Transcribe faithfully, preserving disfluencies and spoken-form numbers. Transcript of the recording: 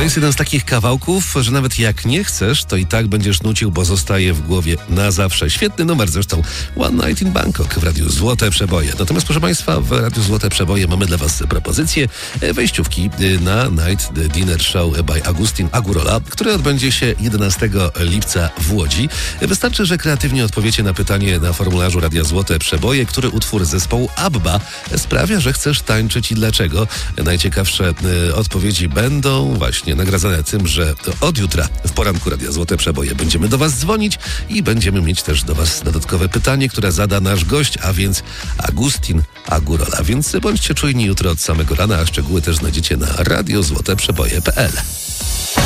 To jest jeden z takich kawałków, że nawet jak nie chcesz, to i tak będziesz nucił, bo zostaje w głowie na zawsze. Świetny numer zresztą. One Night in Bangkok w Radiu Złote Przeboje. Natomiast proszę Państwa, w Radiu Złote Przeboje mamy dla Was propozycję wejściówki na Night Dinner Show by Agustin Agurola, który odbędzie się jedenastego lipca w Łodzi. Wystarczy, że kreatywnie odpowiecie na pytanie na formularzu Radia Złote Przeboje, który utwór zespołu ABBA sprawia, że chcesz tańczyć i dlaczego. Najciekawsze y, odpowiedzi będą właśnie nagradzane tym, że od jutra w poranku Radia Złote Przeboje będziemy do Was dzwonić i będziemy mieć też do Was dodatkowe pytanie, które zada nasz gość, a więc Agustin Agurola. Więc bądźcie czujni jutro od samego rana, a szczegóły też znajdziecie na radio złote przeboje kropka p l.